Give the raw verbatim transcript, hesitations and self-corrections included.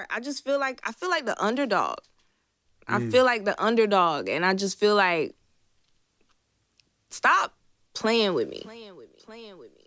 part. I just feel like I feel like the underdog. I Mm. feel like the underdog, and I just feel like stop playing with me. Playing with me. Playing with me.